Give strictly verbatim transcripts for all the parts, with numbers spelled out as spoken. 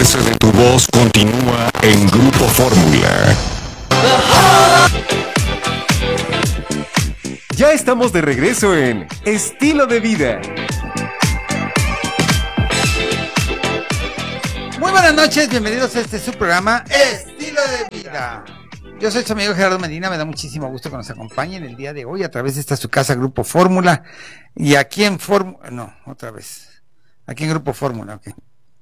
fuerza de tu voz continúa en Grupo Fórmula. Ya estamos de regreso en Estilo de Vida. Muy buenas noches, bienvenidos a este su programa Estilo de Vida. Yo soy su amigo Gerardo Medina, me da muchísimo gusto que nos acompañen el día de hoy a través de esta su casa Grupo Fórmula. Y aquí en Fórmula, no, otra vez, aquí en Grupo Fórmula, ok.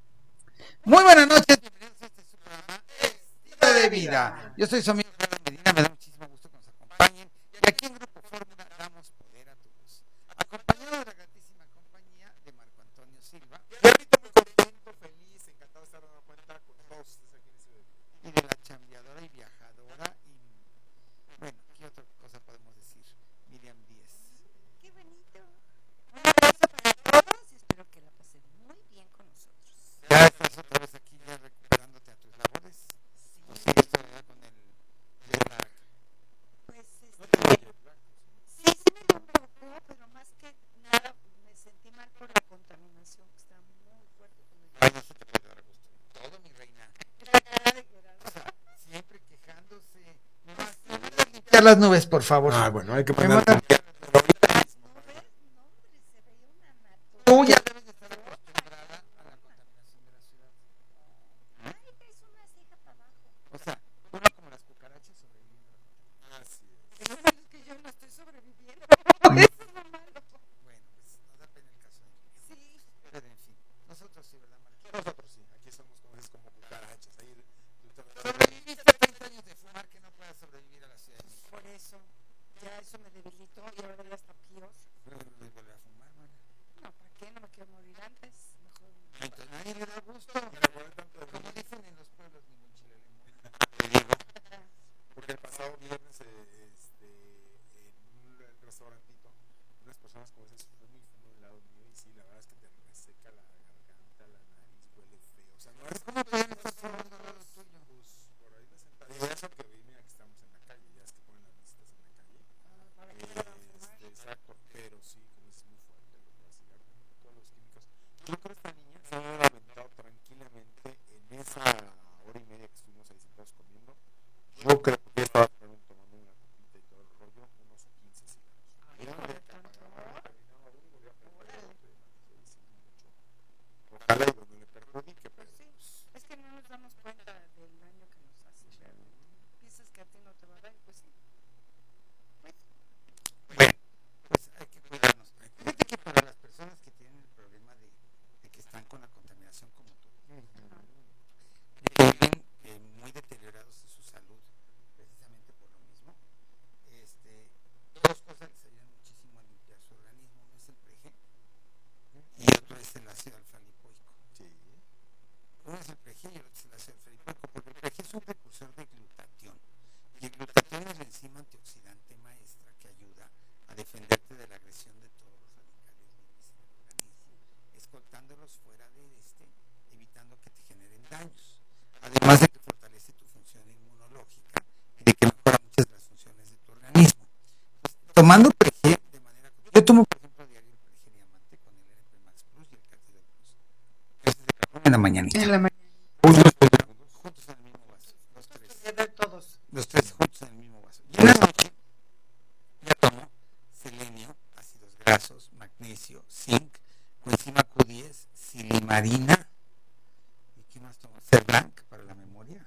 Muy buenas noches, bienvenidos a este su programa Estilo de Vida. Yo soy su amigo Gerardo Medina, me da muchísimo gusto que nos acompañen. Y aquí en Grupo Fórmula damos poder a tu voz. Acompañado de la gratísima compañía de Marco Antonio Silva. Y ahorita muy contento, feliz, encantado de estar dando cuenta con todos ustedes aquí en este video. Y de la chambeadora y viajadora y, bueno, ¿qué otra cosa podemos decir? Miriam Díez. Qué bonito. Un abrazo para todos y espero que la pasen muy bien con nosotros. ¿Ya estás otra vez aquí ya recuperándote a tus labores? Sí. ¿O sigues todavía con el jet lag? Pues este, No te voy a llevar. sí, sí me dio un poco, pero más que nada me sentí mal por la contaminación que está muy fuerte con el Ay, no se te puede dar gusto. Todo, mi reina. la cara de Gerardo. O sea, siempre quejándose. Nomás, ¿me mandas limpiar las nubes, por favor? Ah, bueno, hay que Me mandar. mandas limpiar las nubes. ¿No ves? No, hombre, se veía una naturaleza. Tú ya debes de estar acostumbrada a la contaminación de la ciudad. Ay, es una ceja para abajo. O sea, uno como las cucarachas sobreviviendo a la contaminación. Así es. Pero es que yo no estoy sobreviviendo. Eso es lo malo. Bueno, pues nos da pena el caso de Miriam. Sí. Pero en fin, nosotros sí, ¿verdad, Marqués? Nosotros sí, aquí somos como dices, como cucarachas. Ahí tú te- Sobreviviste a treinta años de fumar, que no puedas sobrevivir a la Ciudad de México. Por eso, ya eso me debilitó y ahora ya está peor. Pero no volver a fumar, mana. No, ¿para qué? No me quiero morir antes. Mejor. Entonces nadie le da gusto. Y la verdad, tanto de- Como dicen en los pueblos, ningún chile le mola. Te digo. Porque el pasado viernes, eh, este, en un restaurantito, unas personas como esas fue muy fumo del lado mío y sí, la verdad es que te reseca la garganta, la nariz, huele feo. O sea, no es ¿Cómo pueden estar fumando al lado tuyo? pues por ahí me senté. Y eso que vi, mira que estamos en la calle, ya es que ponen las visitas en la calle. Para que puedan fumar. Este, exacto, pero sí, como es muy fuerte lo que va a cigarro, todos los químicos. Yo creo que esta niña se ha aventado tranquilamente en esa hora y media que estuvimos ahí sentados comiendo. Yo creo que estaba tomando una copita y todo el rollo, unos quince cigarros. Ay, Ya ¿por de qué que tanto? apagaba, terminaba uno y volvía a prender otro y demás. Sí, sí, mucho. Ojalá y no le perjudique, pero Sí. pues, Es que no nos damos cuenta del daño que nos hace. Pero piensas que a ti no te va a dar, pues sí. Pues, Bueno, pues hay que cuidarnos. Fíjate que para las personas que tienen el problema de, de que están con la contaminación como tú, que viven eh, muy deteriorados en su salud, precisamente por lo mismo, este, dos cosas les ayudan muchísimo a limpiar su organismo. Uno es el preje y otro es el ácido alfa-lipoico. sí. Uno es el preje y el otro es el ácido alfa-lipoico, porque el preje es un precursor de glutatión. Y el glutatión es la enzima antioxidante maestra que ayuda a defenderte de la agresión de todos los radicales libres en el organismo, escoltándolos fuera de este, evitando que te generen daños. Además de que fortalece tu función inmunológica y de que mejora muchas de las funciones de tu organismo. Pues, tomando preje de manera continua. Yo tomo, por ejemplo, a diario el preje diamante con el N P Max Plus y el Cartidol Plus. Ese es de cajón en la mañanita. en la mañana. Juntos en el mismo vaso, los tres. De ver todos. Los tres juntos en el mismo vaso. Y en la noche ya tomo selenio, ácidos grasos, magnesio, zinc, coenzima Q diez, silimarina. ¿Y qué más tomo? Cerblanc para la memoria.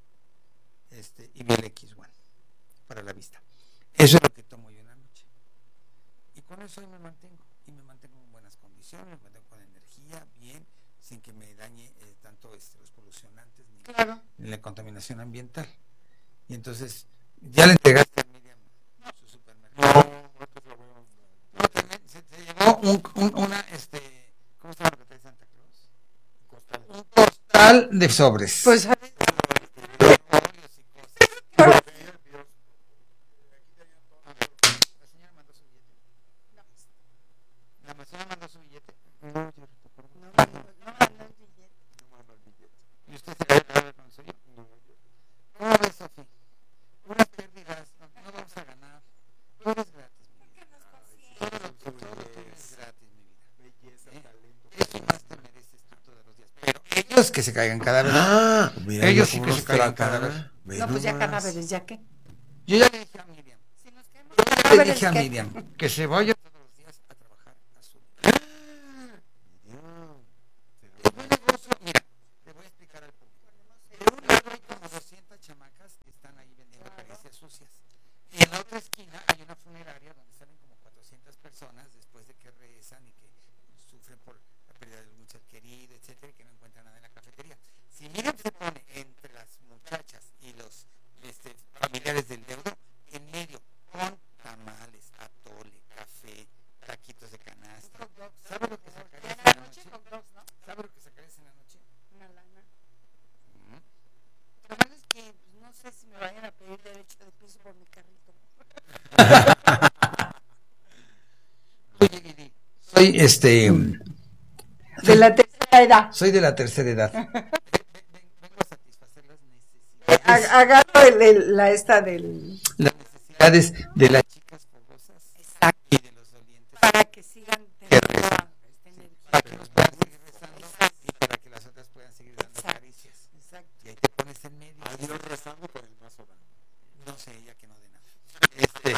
Este, y Biel X uno para la vista. Eso es lo que tomo yo en la noche. Y con eso ahí me mantengo. Y me mantengo en buenas condiciones, me mantengo con energía, bien, sin que me dañe eh, tanto este, los polucionantes ni, Claro. ni la contaminación ambiental. Y entonces, ¿ya le entregaste a Miriam su supermercado? ahorita se lo voy a mandar. No, también se te llegó un, un, una, este, ¿cómo se llama lo que trae Santa Claus? Costal. Un costal de sobres. Pues, ¿sabes? Óleos y cosas. A ver, la señora mandó su billete. La señora mandó su billete. No, yo ahorita, perdón. No, no, no, no el billete. No mando el billete. ¿Y usted se va a ver con el suyo? No, yo. ¿Cómo ves, Sofi? Unas pérdidas, no, no vamos a ganar. Todo es gratis, mi vida. Todo lo que todo lo que es gratis, mi vida. Belleza, ¿Eh? talento. Eso más te mereces tú todos los días. Pero ella ellos que se caigan cadáveres. Ah, mira, ellos ya sí cómo que se nos caigan tratan. cadáveres. Ve No, pues ya nomás. cadáveres, ¿ya qué? Yo ya le dije a Miriam, Si nos quedamos yo ya le cadáveres, dije a ¿qué? Miriam que se vaya todos los días a trabajar a su Miriam, Es buen negocio. Mira, le voy a explicar al público. De un lado hay como doscientas chamacas que están ahí vendiendo caricias sucias. Y en la otra esquina hay una funeraria donde salen como cuatrocientas personas después de que rezan y que sufren por la pérdida de algún ser querido, etcétera, y que no encuentran nada en la cafetería. Si Miriam se pone entre las muchachas y los este, familiares del deudo, en medio, con tamales, atole, café, taquitos de canasta. ¿Sabe lo que sacarías en la noche? ¿Sabe lo que sacarías en la noche? Una lana. Mm. Lo malo es que pues, no sé si me vayan a pedir derecho de piso por mi carrito. Oye, Guidi, soy este... De la tercera edad. Soy de la tercera edad. Vengo a satisfacer las Eh, necesidades. a- Agarro el, el- la esta del... Las necesidades de las chicas fogosas Exacto. y de los dolientes. Para que sigan teniendo esta energía. Para que nos puedan seguir rezando y para que las otras puedan seguir dando Exacto. caricias. Exacto. Y ahí te pones en medio. a Dios rezando con el mazo dando. No sé, ella que no de nada. Este,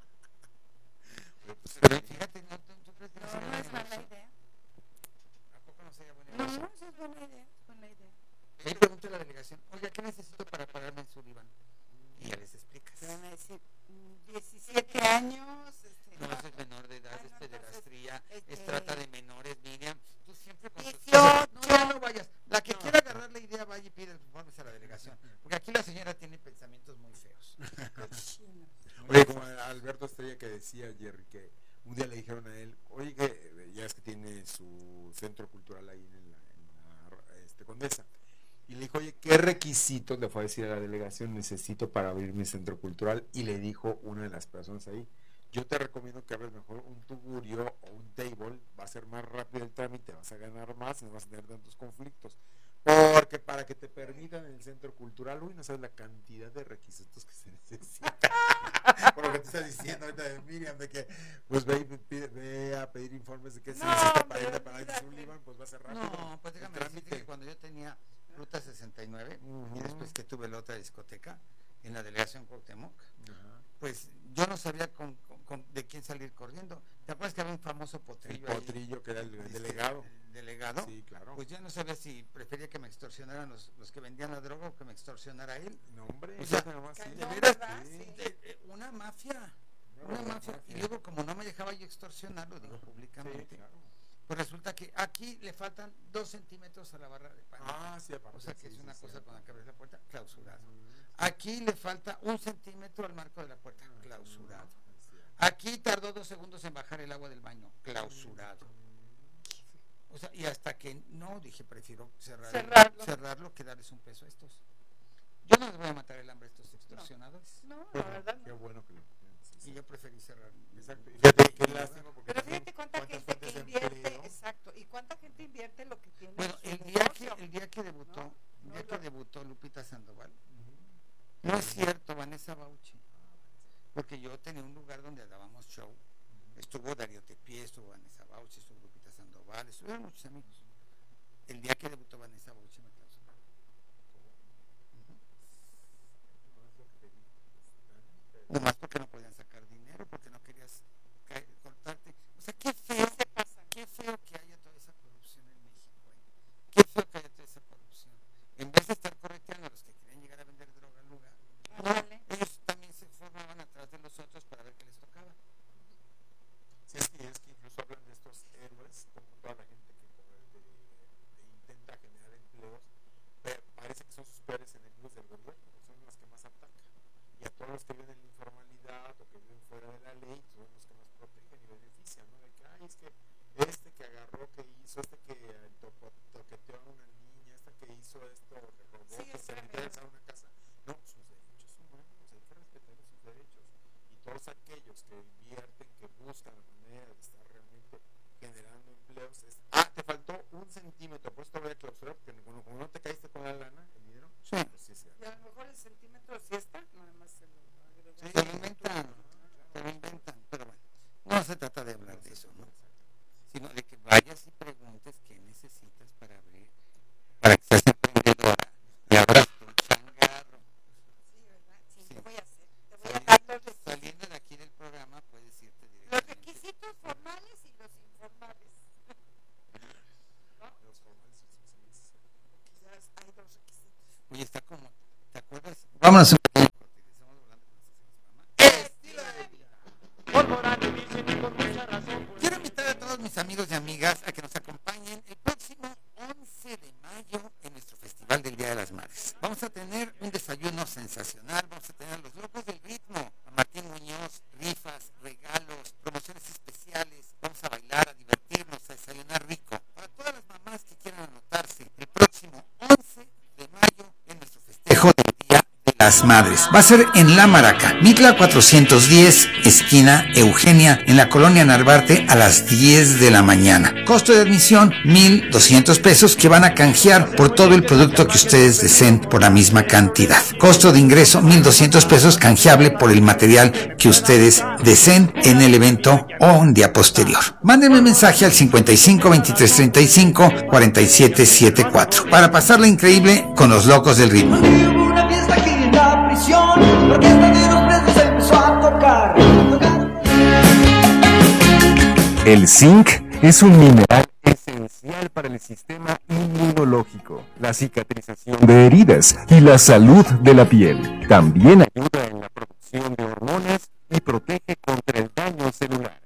pero fíjate, ¿no? ¿Tú, tú crees que no, No, sería no es buena mala idea? idea. ¿A poco no sería buena No, idea? no, sí es buena idea. Es buena idea. Ahí pregunta a la delegación, oiga, ¿qué necesito para pararme en Sullivan? Y ya les explicas. Te van a decir mm, diecisiete años. Este, No, eso es menor de edad, Ah, es no, pederastría, entonces, es este, trata de menores, Miriam. Tú siempre con tus- dieciocho. No, ya no vayas. La que quiera agarrar la idea, vaya y pide informes a la delegación. Porque aquí la señora tiene pensamientos muy feos. cochinos. Oye, como Alberto Estrella que decía, Jerry, que un día le dijeron a él, oye, que eh, ya es que tiene su centro cultural ahí en la, en la este, Condesa. Y le dijo, oye, ¿qué requisitos le fue a decir a la delegación necesito para abrir mi centro cultural? Y le dijo una de las personas ahí, yo te recomiendo que abres mejor un tugurio o un table, va a ser más rápido el trámite, vas a ganar más y no vas a tener tantos conflictos. Porque para que te permitan en el centro cultural, uy, no sabes la cantidad de requisitos que se necesitan. Por lo que te está diciendo ahorita de Miriam, de que pues ve, y pide, ve a pedir informes de qué se No, necesita para ir pero de Paradise Sullivan, pues va a ser rápido. No, pues déjame el decirte que cuando yo tenía Ruta sesenta y nueve Ujú. y después que tuve la otra discoteca en la delegación Cuauhtémoc, Ajá. pues yo no sabía con, con, con, de quién salir corriendo. ¿Te acuerdas que había un famoso El potrillo ahí? potrillo que era el, el Este, delegado. el delegado. Sí, claro. Pues yo no sabía si prefería que me extorsionaran los, los que vendían la droga o que me extorsionara él. No, hombre, O sea, nada más, sí. de no, veras, ¿verdad? sí, Sí. de- de- una mafia, No, una no, mafia. mafia. Y luego como no me dejaba yo extorsionarlo, digo Sí, públicamente, claro. pues resulta que aquí le faltan dos centímetros a la barra de pan. Ah, sí, aparte. O sea que sí, es sí, una sí, cosa sí. con la que abres la puerta, clausurado. Ujú. Aquí le falta un centímetro al marco de la puerta, clausurado. Sí. Aquí tardó dos segundos en bajar el agua del baño, clausurado. O sea, y hasta que no, dije, prefiero cerrar, Cerrarlo. cerrarlo que darles un peso a estos. Yo no les voy a matar el hambre a estos extorsionadores. No, Qué la bueno, verdad qué no. bueno que lo sí, sí. Y yo preferí cerrar. Exacto. Y fíjate qué Y- lástima porque Pero también fíjate cuánta cuántas gente que fuentes de invierte, empleo. exacto, y cuánta gente invierte lo que tiene. Bueno, en su el día que, negocio. el día que debutó, No, el no día que lo- debutó Lupita Sandoval, Ujú. no es cierto, Vanessa Bauchi, porque yo tenía un lugar donde dábamos show. Estuvo Darío Tepié, estuvo Vanessa Bauchi, estuvo Lupita Sandoval, estuvieron muchos amigos. El día que debutó Vanessa Bauchi me clausuraron. Ujú. Nomás porque no podían sacar dinero, porque no querías caer- cortarte. O sea, qué feo, qué feo que haya toda esa corrupción en México. ¿Eh? Qué feo que haya toda esa corrupción. En vez de estar correteando a los que querían llegar a vender droga al lugar, Ándale. ellos también se formaban atrás de los otros para ver qué les tocaba. Sí, es que, es que incluso hablan de estos héroes, como toda la gente que como de, de, de intenta generar empleos, pero parece que son sus peores enemigos del gobierno, porque son los que más atacan. Y a todos los que viven en la informalidad o que viven fuera de la ley, son los que más protegen y benefician, ¿no? De que, ay, es que este que agarró, que hizo, este que eh, topo, toqueteó a una niña, este que hizo esto, que robó, Sí, que es se tremendo. metió a una casa. No, sus derechos humanos, hay que respetar sus derechos. Y todos aquellos que invierten, que buscan la manera de estar realmente generando empleos, es, ah, te faltó un centímetro, por eso te voy a clausurar, porque como, como no te caíste con la lana, el dinero, Sí. pues sí, sí. Y a lo mejor el centímetro sí está, nada más se lo agrega. Sí, se lo inventan, se lo inventan, pero bueno, no se trata de hablar de eso, ¿no? Sino de que vayas y preguntes qué necesitas para abrir, para que seas todos los requisitos. Oye, está como, ¿te acuerdas? Vámonos. Estilo de vida. Quiero invitar a todos mis amigos y amigas a que nos acompañen el próximo once de mayo en nuestro Festival del Día de las Madres. Vamos a tener un desayuno sensacional, vamos a tener a los locos del ritmo, a Martín Muñoz, rifas, regalos, promociones especiales, vamos a bailar, a divertirnos, a desayunar rico. Para todas las mamás que quieran anotarse, el próximo once de mayo en nuestro festejo del Día de las Madres. Va a ser en La Maraca, Mitla cuatrocientos diez, esquina Eugenia, en la colonia Narvarte, a las diez de la mañana. Costo de admisión, mil doscientos pesos, que van a canjear por todo el producto que ustedes deseen por la misma cantidad. Costo de ingreso, mil doscientos pesos, canjeable por el material que ustedes deseen en el evento o un día posterior. Mándenme un mensaje al cincuenta y cinco, veintitrés, treinta y cinco, cuarenta y siete setenta y cuatro para pasarla increíble con los locos del ritmo. Una fiesta aquí en la prisión, la orquesta de los presos empezó a tocar. El zinc es un mineral esencial para el sistema inmunológico, la cicatrización de heridas y la salud de la piel. También ayuda en la producción de hormonas y protege contra el daño celular.